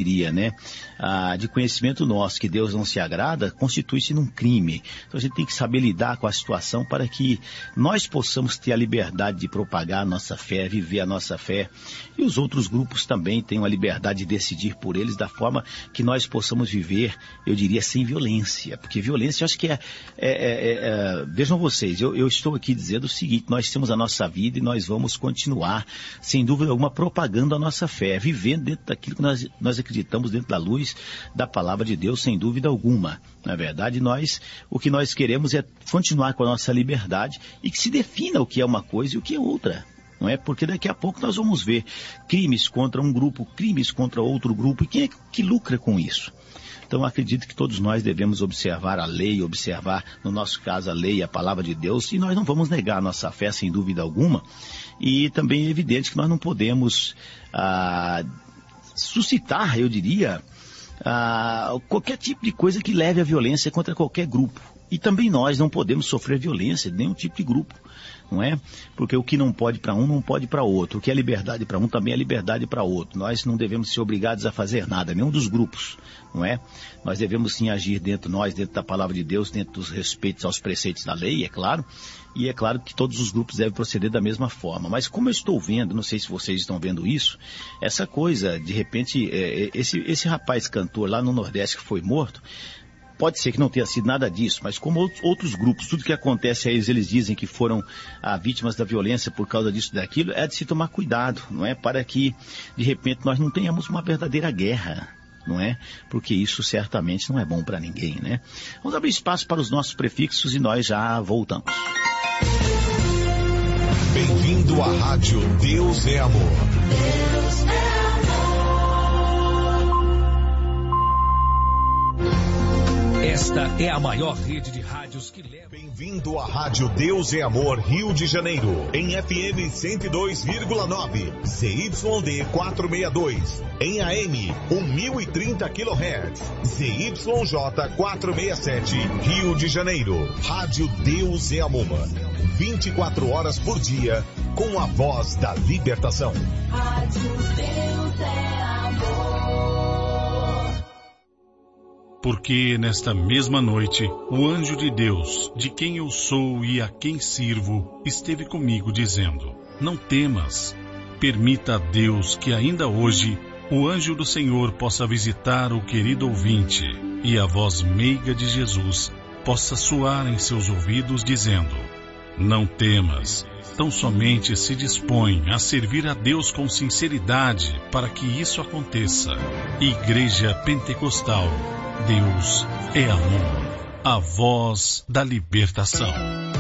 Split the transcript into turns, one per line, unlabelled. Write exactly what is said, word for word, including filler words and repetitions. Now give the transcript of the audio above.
diria, né, ah, de conhecimento nosso, que Deus não se agrada, constitui-se num crime. Então a gente tem que saber lidar com a situação para que nós possamos ter a liberdade de propagar a nossa fé, viver a nossa fé, e os outros grupos também tenham a liberdade de decidir por eles da forma que nós possamos viver, eu diria, sem violência, porque violência, eu acho que é, é, é, é vejam vocês, eu, eu estou aqui dizendo o seguinte: nós temos a nossa vida e nós vamos continuar, sem dúvida alguma, propagando a nossa fé, vivendo dentro daquilo que nós, nós acreditamos, dentro da luz da palavra de Deus, sem dúvida alguma. Na verdade, nós, o que nós queremos é continuar com a nossa liberdade e que se defina o que é uma coisa e o que é outra. Não é? Porque daqui a pouco nós vamos ver crimes contra um grupo, crimes contra outro grupo, e quem é que lucra com isso? Então, acredito que todos nós devemos observar a lei, observar, no nosso caso, a lei e a palavra de Deus, e nós não vamos negar a nossa fé, sem dúvida alguma, e também é evidente que nós não podemos ah, suscitar, eu diria, ah, qualquer tipo de coisa que leve à violência contra qualquer grupo. E também nós não podemos sofrer violência de nenhum tipo de grupo, não é? Porque o que não pode para um, não pode para outro. O que é liberdade para um, também é liberdade para outro. Nós não devemos ser obrigados a fazer nada, nenhum dos grupos, não é? Nós devemos sim agir dentro de nós, dentro da palavra de Deus, dentro dos respeitos aos preceitos da lei, é claro. E é claro que todos os grupos devem proceder da mesma forma. Mas como eu estou vendo, não sei se vocês estão vendo isso, essa coisa, de repente, é, esse, esse rapaz cantor lá no Nordeste que foi morto, pode ser que não tenha sido nada disso, mas como outros grupos, tudo que acontece a eles, eles dizem que foram ah, vítimas da violência por causa disso e daquilo, é de se tomar cuidado, não é? Para que, de repente, nós não tenhamos uma verdadeira guerra, não é? Porque isso certamente não é bom para ninguém, né? Vamos abrir espaço para os nossos prefixos e nós já voltamos.
Bem-vindo à Rádio Deus é Amor. Deus é amor.
Esta é a maior rede de rádios que leva...
Bem-vindo à Rádio Deus é Amor, Rio de Janeiro, em F M cento e dois vírgula nove, Z Y D quatrocentos e sessenta e dois, em A M mil e trinta quilohertz, Z Y J quatrocentos e sessenta e sete, Rio de Janeiro. Rádio Deus é Amor, vinte e quatro horas por dia, com a voz da libertação. Rádio Deus é Amor.
Porque nesta mesma noite, o anjo de Deus, de quem eu sou e a quem sirvo, esteve comigo dizendo: não temas, permita a Deus que ainda hoje o anjo do Senhor possa visitar o querido ouvinte e a voz meiga de Jesus possa soar em seus ouvidos dizendo: não temas, tão somente se dispõe a servir a Deus com sinceridade para que isso aconteça. Igreja Pentecostal, Deus é amor, a voz da libertação.